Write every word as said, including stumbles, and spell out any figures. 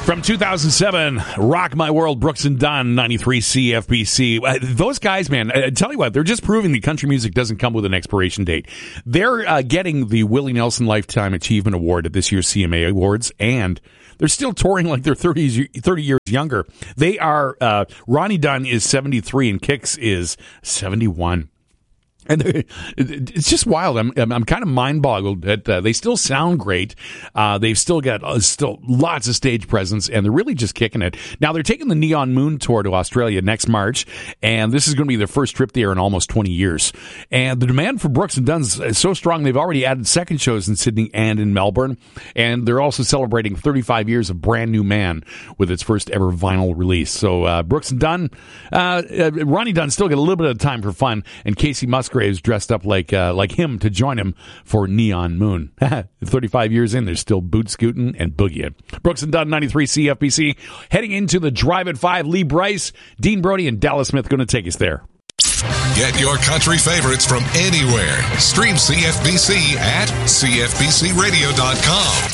From two thousand seven, Rock My World, Brooks and Dunn, ninety-three C F B C. Uh, those guys, man, I tell you what, they're just proving that country music doesn't come with an expiration date. They're uh, getting the Willie Nelson Lifetime Achievement Award at this year's C M A Awards, and they're still touring like they're thirty, thirty years younger. They are, uh, Ronnie Dunn is seventy-three and Kix is seventy-one. And it's just wild. I'm I'm kind of mind boggled that uh, they still sound great. Uh, they've still got uh, still lots of stage presence, and they're really just kicking it. Now they're taking the Neon Moon tour to Australia next March, and this is going to be their first trip there in almost twenty years. And the demand for Brooks and Dunn is so strong they've already added second shows in Sydney and in Melbourne, and they're also celebrating thirty-five years of Brand New Man with its first ever vinyl release. So uh, Brooks and Dunn, uh, uh, Ronnie Dunn still got a little bit of time for fun, and Casey Musgraves dressed up like uh, like him to join him for Neon Moon. thirty-five years in, they're still boot scooting and boogieing. Brooks and Dunn, ninety-three C F B C. Heading into the Drive at five, Lee Bryce, Dean Brody, and Dallas Smith going to take us there. Get your country favorites from anywhere. Stream C F B C at c f b c radio dot com.